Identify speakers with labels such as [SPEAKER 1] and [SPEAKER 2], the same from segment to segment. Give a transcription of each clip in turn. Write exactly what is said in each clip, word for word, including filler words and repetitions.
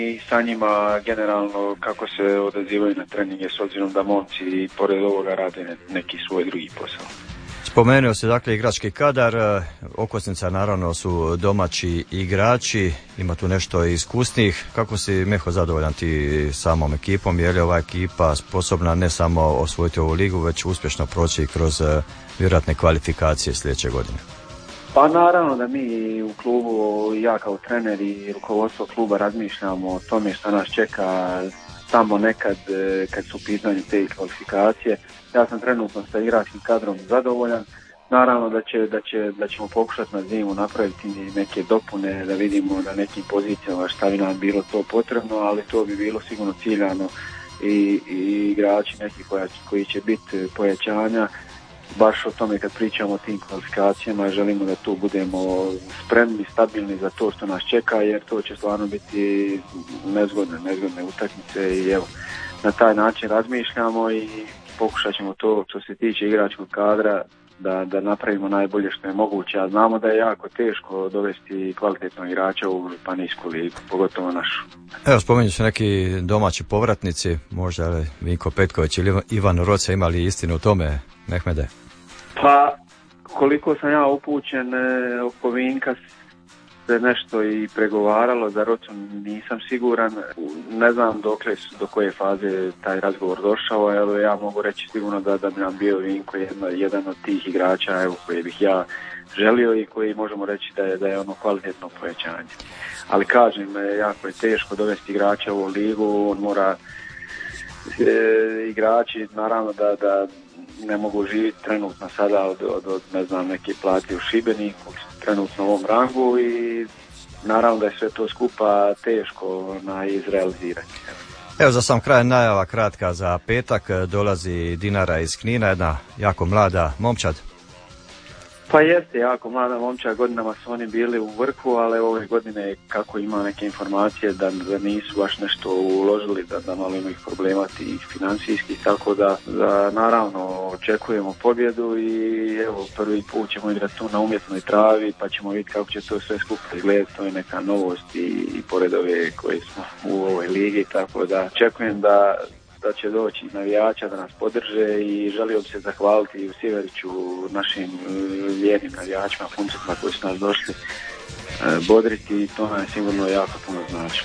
[SPEAKER 1] i sa njima generalno kako se odazivaju na treninge, s obzirom da momci pored ovoga rade neki svoj drugi posao.
[SPEAKER 2] Spomenuo se dakle igrački kadar, okosnica naravno su domaći igrači, ima tu nešto iskusnijih. Kako si, Meho, zadovoljan ti samom ekipom? Je li ova ekipa sposobna ne samo osvojiti ovu ligu, već uspješno proći kroz vjerojatne kvalifikacije sljedeće godine?
[SPEAKER 1] Pa naravno da mi u klubu, ja kao trener i rukovodstvo kluba razmišljamo o tome što nas čeka tamo nekad kad su u pitanju te kvalifikacije. Ja sam trenutno sa igračkim kadrom zadovoljan. Naravno da, će, da, će, da ćemo pokušati na zimu napraviti neke dopune, da vidimo na nekim pozicijama šta bi nam bilo to potrebno, ali to bi bilo sigurno ciljano i, i igrači neki koja, koji će biti pojačanja. Baš o tome kad pričamo o tim kvalifikacijama, želimo da tu budemo spremni, stabilni za to što nas čeka, jer to će stvarno biti nezgodne, nezgodne utakmice i evo, na taj način razmišljamo i pokušat ćemo to što se tiče igračkog kadra da, da napravimo najbolje što je moguće, a znamo da je jako teško dovesti kvalitetnog igrača u županijsku ligu, pogotovo našu.
[SPEAKER 2] Evo, spominju su neki domaći povratnici, možda Vinko Petković ili Ivan Roca, imali istinu u tome, Mehmede?
[SPEAKER 1] Pa, koliko sam ja upućen, oko Vinka se nešto i pregovaralo, za Rocu nisam siguran, ne znam dokle, do koje faze taj razgovor došao, ali ja mogu reći sigurno da, da bi nam bio Vinko jedna, jedan od tih igrača evo, koje bih ja želio i koji možemo reći da je, da je ono kvalitetno povećanje. Ali kažem, jako je teško dovesti igrača u ovu ligu, on mora e, igrači naravno da, da ne mogu živjeti trenutno sada od, od, od ne znam, neke plati u Šibeniku, trenutno u ovom rangu i naravno da je sve to skupa teško na izrealizirati.
[SPEAKER 2] Evo za sam kraj najava kratka za petak, dolazi Dinara iz Knina, jedna jako mlada momčad.
[SPEAKER 1] Pa jeste, jako mlada momčad, godinama su oni bili u vrhu, ali ove godine kako ima neke informacije da, da nisu baš nešto uložili, da, da malo imaju problema tih financijskih, tako da, da naravno očekujemo pobjedu i evo prvi put ćemo igrati tu na umjetnoj travi pa ćemo vidjeti kako će to sve skupo izgledati, to je neka novost i, i pored ove koje smo u ovoj ligi, tako da očekujem da da će doći navijača da nas podrže i želio bi se zahvaliti u Siveriću našim vjernim navijačima, puncima koji su nas došli bodriti i to nam je sigurno jako puno znači.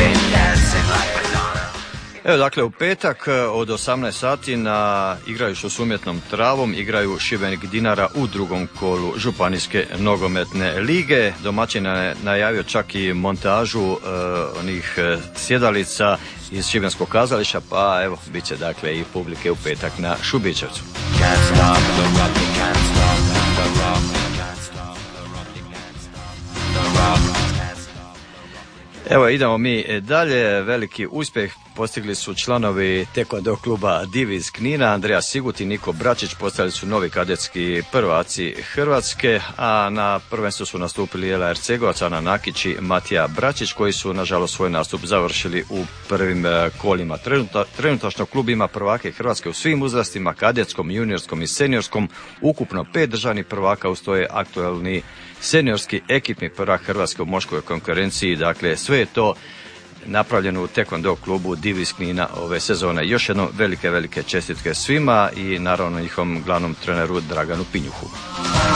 [SPEAKER 2] Evo dakle u petak od osamnaest sati na igrajuću s umjetnom travom igraju Šibenik Dinara u drugom kolu Županijske nogometne lige. Domaćin je najavio čak i montažu uh, onih uh, sjedalica iz Šibenskog kazališta, pa evo bit će dakle i publike u petak na Šubićevcu. Evo idemo mi dalje, veliki uspjeh postigli su članovi Taekwondo kluba Divi iz Knina, Andreja Siguti i Niko Bračić postali su novi kadetski prvaci Hrvatske, a na prvenstvu su nastupili Jela Ercegovac, Ana Nakić i Matija Bračić koji su nažalost svoj nastup završili u prvim kolima. Trenuta, trenutačno klub ima prvake Hrvatske u svim uzrastima, kadetskom, juniorskom i seniorskom, ukupno pet državnih prvaka, ustoje aktualni seniorski ekipni prvak Hrvatske u muškoj konkurenciji, dakle sve je to napravljeno u Taekwondo klubu Divi iz Knina ove sezone. Još jedno velike, velike čestitke svima i naravno njihovom glavnom treneru Draganu Pinjuhu.